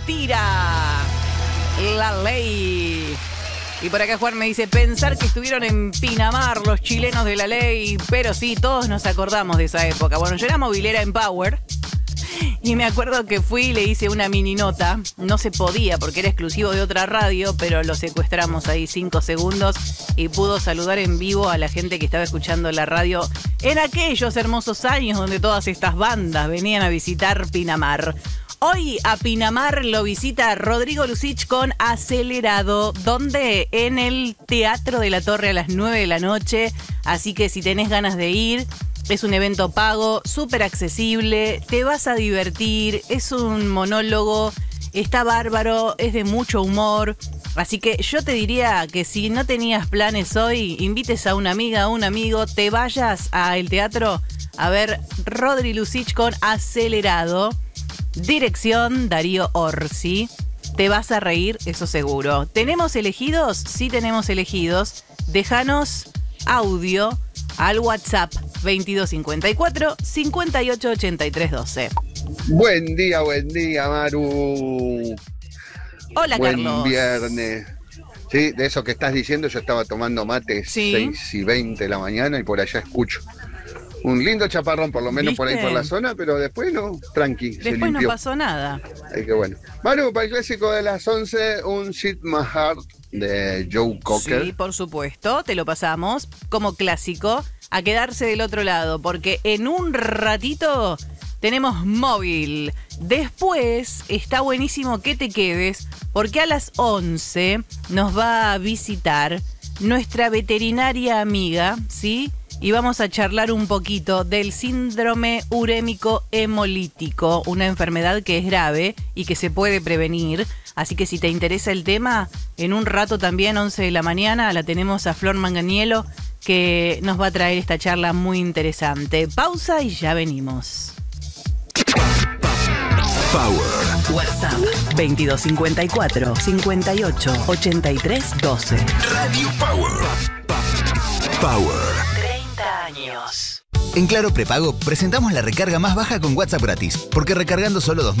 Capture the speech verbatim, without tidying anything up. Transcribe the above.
mentira. La ley. Y por acá Juan me dice, pensar que estuvieron en Pinamar los chilenos de La Ley. Pero sí, todos nos acordamos de esa época. Bueno, yo era movilera en Power. Y me acuerdo que fui y le hice una mini nota. No se podía porque era exclusivo de otra radio, pero lo secuestramos ahí cinco segundos y pudo saludar en vivo a la gente que estaba escuchando la radio en aquellos hermosos años donde todas estas bandas venían a visitar Pinamar. Hoy a Pinamar lo visita Rodrigo Lucich con Acelerado, donde en el Teatro de la Torre a las nueve de la noche. Así que si tenés ganas de ir, es un evento pago, súper accesible, te vas a divertir, es un monólogo, está bárbaro, es de mucho humor. Así que yo te diría que si no tenías planes hoy, invites a una amiga, a un amigo, te vayas al teatro a ver Rodri Lucich con Acelerado. Dirección Darío Orsi. Te vas a reír, eso seguro. ¿Tenemos elegidos? Sí tenemos elegidos. Déjanos audio al WhatsApp veintidós cincuenta y cuatro, cincuenta y ocho ochenta y tres doce. Buen día, buen día, Maru. Hola, buen Carlos. Buen viernes. Sí, de eso que estás diciendo, yo estaba tomando mate sí. seis y veinte de la mañana y por allá escucho un lindo chaparrón, por lo menos. ¿Viste? Por ahí por la zona, pero después no, tranqui, después se limpió. No pasó nada. Ay, qué bueno. Maru, para el clásico de las once, un Sit My Heart de Joe Cocker. Sí, por supuesto, te lo pasamos como clásico. A quedarse del otro lado, porque en un ratito tenemos móvil. Después está buenísimo que te quedes, porque a las once nos va a visitar nuestra veterinaria amiga, ¿sí? Y vamos a charlar un poquito del síndrome urémico hemolítico, una enfermedad que es grave y que se puede prevenir. Así que si te interesa el tema, en un rato también, once de la mañana, la tenemos a Flor Manganiello, que nos va a traer esta charla muy interesante. Pausa y ya venimos. Power. WhatsApp veintidós cincuenta y cuatro, cincuenta y ocho ochenta y tres doce. Radio Power. Power. treinta años. En Claro Prepago presentamos la recarga más baja con WhatsApp gratis, porque recargando solo dos